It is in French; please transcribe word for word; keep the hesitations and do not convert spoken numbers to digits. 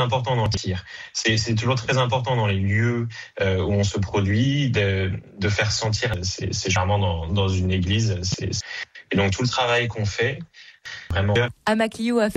important dans le tir. C'est, c'est toujours très important dans les lieux euh, où on se produit de, de faire sentir. C'est, c'est généralement dans, dans une église. C'est, et donc tout le travail qu'on fait, vraiment. Amakliou a